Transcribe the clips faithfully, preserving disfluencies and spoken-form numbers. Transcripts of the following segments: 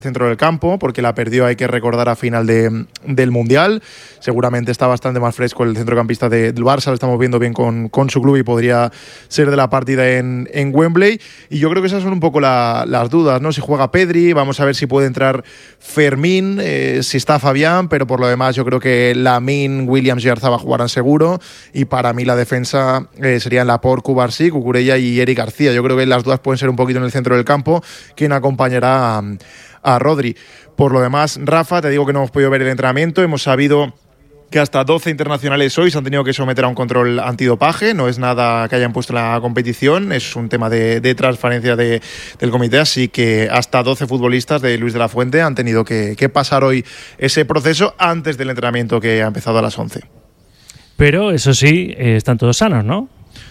centro del campo, porque la perdió, hay que recordar, a final de, del Mundial. Seguramente está bastante más fresco el centrocampista de, del Barça, lo estamos viendo bien con, con su club y podría ser de la partida en, en Wembley. Y yo creo que esas son un poco la, las dudas, ¿no? Si juega Pedri, vamos a ver si puede entrar Fermín, eh, si está Fabián, pero por lo demás yo creo que Lamine, Williams y Oyarzabal jugarán seguro, y para mí la defensa eh, serían Laporte, Cubarsí, Cucurella y Eric García. Yo creo que las dudas pueden ser un poquito en el centro del campo, quien acompañará a a Rodri. Por lo demás, Rafa, te digo que no hemos podido ver el entrenamiento, hemos sabido que hasta doce internacionales hoy se han tenido que someter a un control antidopaje, no es nada que hayan puesto en la competición, es un tema de, de transparencia de, del comité, así que hasta doce futbolistas de Luis de la Fuente han tenido que, que pasar hoy ese proceso antes del entrenamiento que ha empezado a las once. Pero eso sí, eh, están todos sanos, ¿no?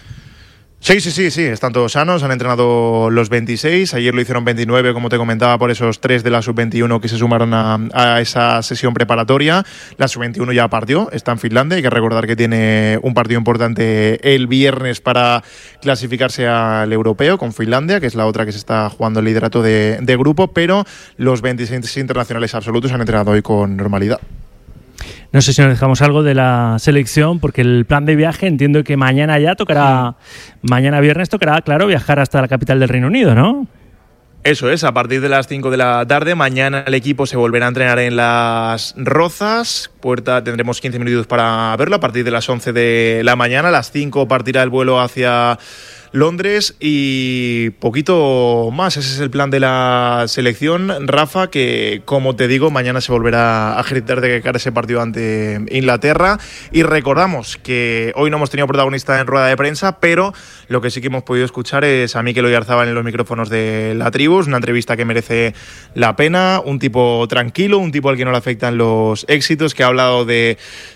Sí, sí, sí, sí, están todos sanos, han entrenado los veintiséis, ayer lo hicieron veintinueve, como te comentaba, por esos tres de la sub veintiuno que se sumaron a, a esa sesión preparatoria. La sub veintiuno ya partió, está en Finlandia, hay que recordar que tiene un partido importante el viernes para clasificarse al europeo con Finlandia, que es la otra que se está jugando el liderato de, de grupo, pero los veintiséis internacionales absolutos han entrenado hoy con normalidad. No sé si nos dejamos algo de la selección, porque el plan de viaje, entiendo que mañana ya tocará, mañana viernes tocará, claro, viajar hasta la capital del Reino Unido, ¿no? Eso es, a partir de las cinco de la tarde, mañana el equipo se volverá a entrenar en Las Rozas. Puerta, tendremos quince minutos para verlo, a partir de las once de la mañana, a las cinco partirá el vuelo hacia Londres y poquito más. Ese es el plan de la selección, Rafa, que como te digo, mañana se volverá a ejercitar de cara a ese partido ante Inglaterra. Y recordamos que hoy no hemos tenido protagonista en rueda de prensa, pero lo que sí que hemos podido escuchar es a Mikel Oyarzabal en los micrófonos de La Tribu. Es una entrevista que merece la pena, un tipo tranquilo, un tipo al que no le afectan los éxitos, que ha hablado de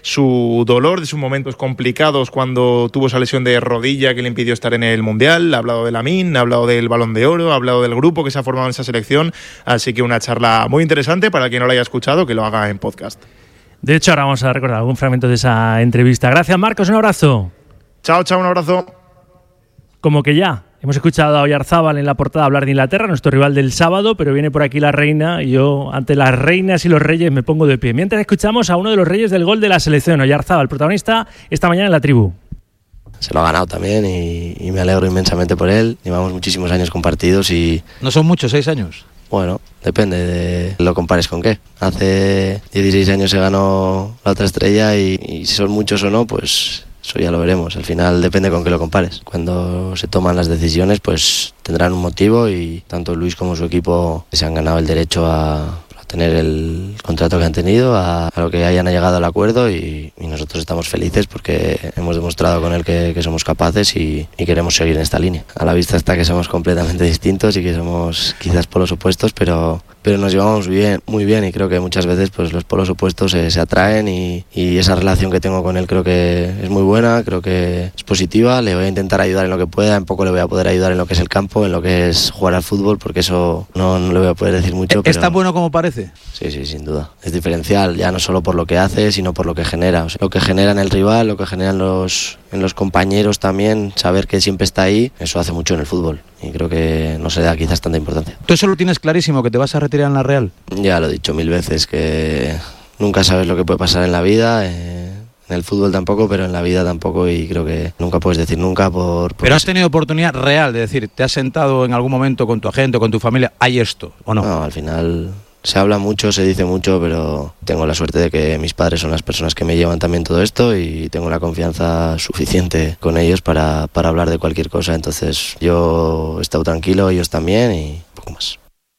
su dolor, de sus momentos complicados cuando tuvo esa lesión de rodilla que le impidió estar en el Mundial, ha hablado de Lamine, ha hablado del Balón de Oro, ha hablado del grupo que se ha formado en esa selección, así que una charla muy interesante para quien no la haya escuchado, que lo haga en podcast. De hecho, ahora vamos a recordar algún fragmento de esa entrevista. Gracias, Marcos, un abrazo. Chao, chao, un abrazo. Como que ya hemos escuchado a Oyarzabal en la portada hablar de Inglaterra, nuestro rival del sábado, pero viene por aquí la reina y yo ante las reinas y los reyes me pongo de pie. Mientras escuchamos a uno de los reyes del gol de la selección, Oyarzabal, protagonista esta mañana en La Tribu. Se lo ha ganado también y, y me alegro inmensamente por él. Llevamos muchísimos años compartidos y... ¿No son muchos, seis años? Bueno, depende de lo compares con qué. Hace dieciséis años se ganó la otra estrella y, y si son muchos o no, pues eso ya lo veremos. Al final depende con qué lo compares. Cuando se toman las decisiones, pues tendrán un motivo y tanto Luis como su equipo se han ganado el derecho a... tener el contrato que han tenido, a, a lo que hayan llegado al acuerdo y, y nosotros estamos felices porque hemos demostrado con él que, que somos capaces y, y queremos seguir en esta línea. A la vista está que somos completamente distintos y que somos quizás polos opuestos, pero, pero nos llevamos bien, muy bien y creo que muchas veces pues, los polos opuestos se, se atraen y, y esa relación que tengo con él creo que es muy buena, creo que es positiva, le voy a intentar ayudar en lo que pueda, en poco le voy a poder ayudar en lo que es el campo, en lo que es jugar al fútbol, porque eso no, no le voy a poder decir mucho. ¿Es pero... tan bueno como parece? Sí, sí, sin duda. Es diferencial, ya no solo por lo que hace, sino por lo que genera. O sea, lo que genera en el rival, lo que genera en los, en los compañeros también, saber que siempre está ahí, eso hace mucho en el fútbol. Y creo que no se da quizás tanta importancia. ¿Tú eso lo tienes clarísimo, que te vas a retirar en la Real? Ya lo he dicho mil veces, que nunca sabes lo que puede pasar en la vida. Eh... En el fútbol tampoco, pero en la vida tampoco y creo que nunca puedes decir nunca por... por pero has tenido oportunidad real de decir, ¿te has sentado en algún momento con tu agente o con tu familia? ¿Hay esto o no? No, al final se habla mucho, se dice mucho, pero tengo la suerte de que mis padres son las personas que me llevan también todo esto y tengo la confianza suficiente con ellos para, para hablar de cualquier cosa. Entonces yo he estado tranquilo, ellos también y poco más.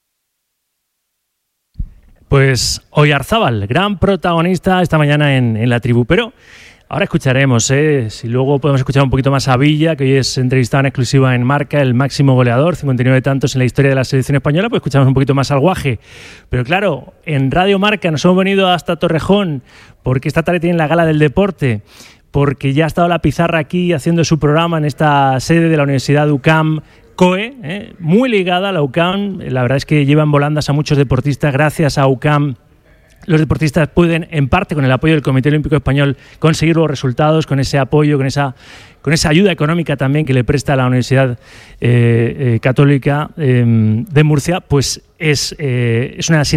Pues Oyarzabal, gran protagonista esta mañana en, en La Tribu, pero ahora escucharemos, ¿eh? Si luego podemos escuchar un poquito más a Villa, que hoy es entrevistado en exclusiva en Marca, el máximo goleador, cincuenta y nueve tantos en la historia de la selección española, pues escuchamos un poquito más al Guaje. Pero claro, en Radio Marca nos hemos venido hasta Torrejón, porque esta tarde tienen la Gala del Deporte, porque ya ha estado la Pizarra aquí haciendo su programa en esta sede de la Universidad U C A M, COE, eh, muy ligada a la U C A M. La verdad es que llevan volandas a muchos deportistas gracias a U C A M. los deportistas pueden, en parte con el apoyo del Comité Olímpico Español, conseguir los resultados, con ese apoyo, con esa, con esa ayuda económica también que le presta la Universidad eh, eh, Católica eh, de Murcia, pues es, eh, es una